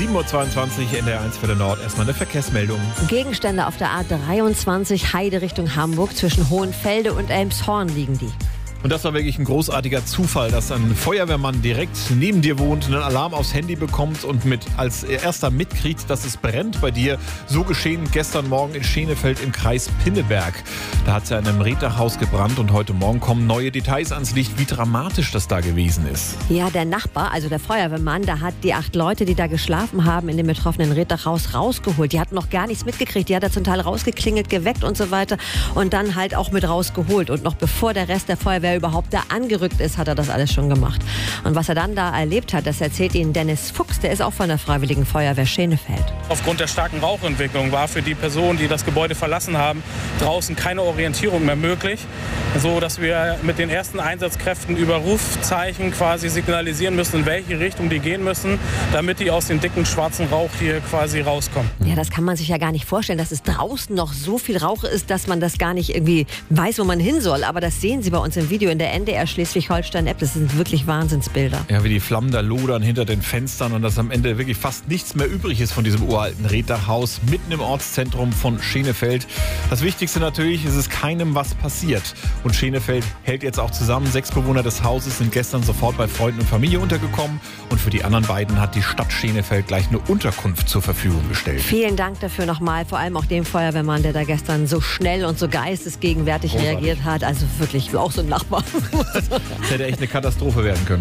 7:22 Uhr in der 1 Welle Nord. Erstmal eine Verkehrsmeldung. Gegenstände auf der A23 Heide Richtung Hamburg. Zwischen Hohenfelde und Elmshorn liegen die. Und das war wirklich ein großartiger Zufall, dass ein Feuerwehrmann direkt neben dir wohnt, einen Alarm aufs Handy bekommt und als erster mitkriegt, dass es brennt bei dir. So geschehen gestern Morgen in Schenefeld im Kreis Pinneberg. Da hat es ja in einem Reetdachhaus gebrannt und heute Morgen kommen neue Details ans Licht, wie dramatisch das da gewesen ist. Ja, der Nachbar, also der Feuerwehrmann, der hat die 8 Leute, die da geschlafen haben, in dem betroffenen Reetdachhaus rausgeholt. Die hatten noch gar nichts mitgekriegt. Die hat er zum Teil rausgeklingelt, geweckt und so weiter und dann halt auch mit rausgeholt. Und noch bevor der Rest der Feuerwehr überhaupt da angerückt ist, hat er das alles schon gemacht. Und was er dann da erlebt hat, das erzählt Ihnen Dennis Fuchs, der ist auch von der Freiwilligen Feuerwehr Schenefeld. Aufgrund der starken Rauchentwicklung war für die Personen, die das Gebäude verlassen haben, draußen keine Orientierung mehr möglich, so dass wir mit den ersten Einsatzkräften über Rufzeichen quasi signalisieren müssen, in welche Richtung die gehen müssen, damit die aus dem dicken schwarzen Rauch hier quasi rauskommen. Ja, das kann man sich ja gar nicht vorstellen, dass es draußen noch so viel Rauch ist, dass man das gar nicht irgendwie weiß, wo man hin soll. Aber das sehen Sie bei uns im Video in der NDR Schleswig-Holstein-App. Das sind wirklich Wahnsinnsbilder. Ja, wie die Flammen da lodern hinter den Fenstern und dass am Ende wirklich fast nichts mehr übrig ist von diesem uralten Reetdachhaus mitten im Ortszentrum von Schenefeld. Das Wichtigste natürlich, es ist keinem was passiert. Und Schenefeld hält jetzt auch zusammen. 6 Bewohner des Hauses sind gestern sofort bei Freunden und Familie untergekommen. Und für die anderen beiden hat die Stadt Schenefeld gleich eine Unterkunft zur Verfügung gestellt. Vielen Dank dafür nochmal, vor allem auch dem Feuerwehrmann, der da gestern so schnell und so geistesgegenwärtig reagiert hat. Also wirklich auch so ein Nachbar. Das hätte echt eine Katastrophe werden können.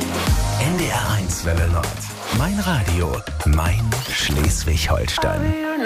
NDR 1 Welle Nord. Mein Radio, mein Schleswig-Holstein.